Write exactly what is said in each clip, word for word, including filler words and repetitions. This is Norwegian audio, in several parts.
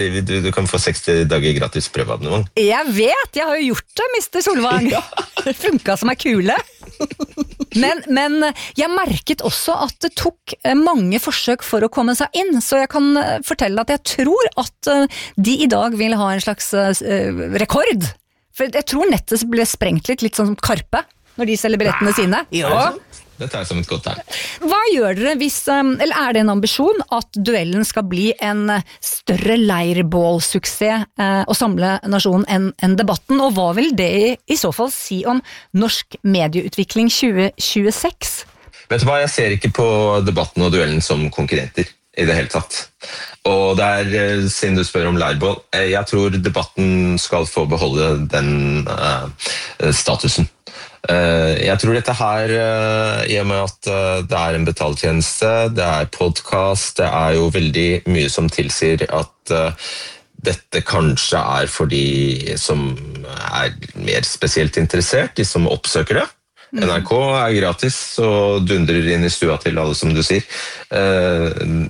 Du, du kan få seksti dager gratis prøveabonnement. Jeg vet, jeg har jo gjort det, mister Solvang. Ja. Det funket som er kule. Men, men jeg merket også at det tok mange forsøk for å komme seg inn, så jeg kan fortelle at jeg tror at de i dag vil ha en slags rekord. For jeg tror nettet ble sprengt litt, litt sånn som Karpe, når de selger billettene sine. Ja. Det tar jeg som et godt tegn. Hva gjør dere hvis, eller er det en ambisjon at duellen skal bli en større leirbålsuksess og samle nasjonen enn en debatten, og hva vil det i så fall si om norsk medieutvikling tjue tjueseks? Vet du hva, jeg ser ikke på debatten og duellen som konkurrenter i det hele tatt. Og der, siden du spør om leirbål, jeg tror debatten skal få beholde den uh, statusen. Uh, jeg tror dette her, uh, i og med at uh, det er en betaltjeneste, det er podcast, det er jo veldig mye som tilsier at uh, dette kanskje er for de som er mer spesielt interessert, de som oppsøker det. N R K er gratis og dundrer inn i stua til alle, som du sier. Uh,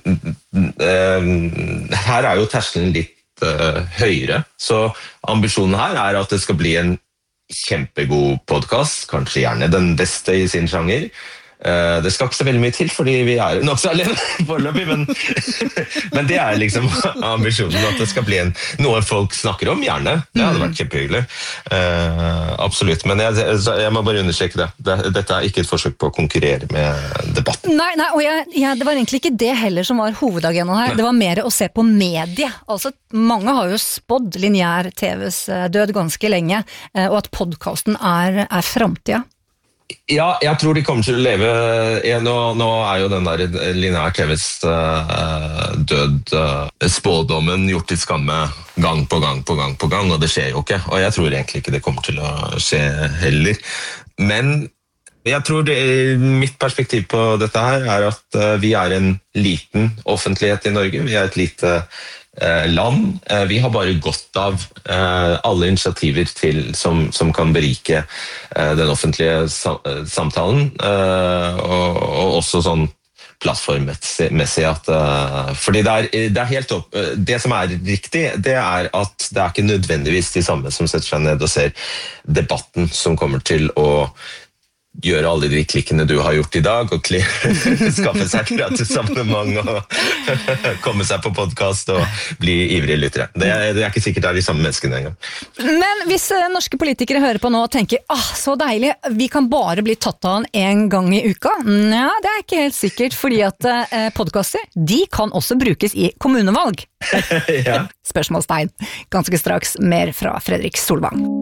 uh, her er jo terskelen litt uh, høyere, så ambisjonen her er at det skal bli en kjempegod podcast, kanskje gjerne den beste i sin sjanger. Uh, det skal ikke så veldig mye til, fordi vi er nok så alene foreløpig, men, men det er liksom ambisjonen, at det skal bli en, noe folk snakker om, gjerne. Det hadde vært kjempehyggelig. Uh, absolutt, men jeg, jeg må bare understreke det. det. Dette er ikke et forsøk på å konkurrere med debatten. Nei, nei og jeg, jeg, det var egentlig ikke det heller som var hovedagendaen her. Nei. Det var mer å se på medie. Altså, mange har jo spådd lineær T Vs død ganske lenge, og at podcasten er, er fremtiden. Ja, jeg tror de kommer til å leve ja, nå, nå er jo den der lineær T Vs uh, død uh, spådommen gjort til skamme gang på gang på gang på gang, og det skjer jo ikke, og jeg tror egentlig ikke det kommer til å skje heller. Men jeg tror det, mitt perspektiv på dette her er at uh, vi er en liten offentlighet i Norge, vi er et lite land. Vi har bare godt av alle initiativer til, som, som kan berike den offentlige samtalen, og, og også sånn plattformmessig at fordi det er, det er helt opp, det som er riktig, det er at det er ikke nødvendigvis de samme som setter seg ned og ser debatten som kommer til å gjøre alle de klikkene du har gjort i dag, og skaffe seg gratis abonnement og komme seg på podcast og bli ivrige lyttere. Det er, det er ikke sikkert det er de samme menneskene engang. Men hvis norske politikere hører på nå og tenker, ah, så deilig, vi kan bare bli tatt av en gang i uka. Ja, det er ikke helt sikkert, fordi at eh, podcaster, de kan også brukes i kommunevalg. Ja. Spørsmålstegn. Ganske straks mer fra Fredrik Solvang.